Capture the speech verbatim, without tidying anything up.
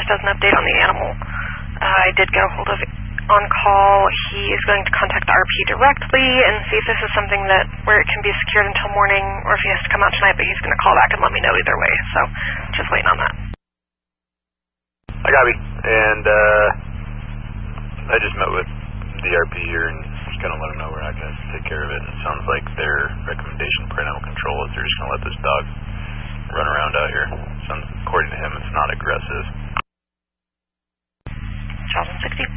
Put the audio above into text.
just as an update on the animal, uh, I did get a hold of on call. He is going to contact the R P directly and see if this is something that where it can be secured until morning, or if he has to come out tonight, but he's going to call back and let me know either way. So just waiting on that. I got you. And uh, I just met with the R P here and just going to let them know we're not going to take care of it. And it sounds like their recommendation for animal control is they're just going to let this dog run around out here. Sounds, according to him, it's not aggressive. Charles sixty.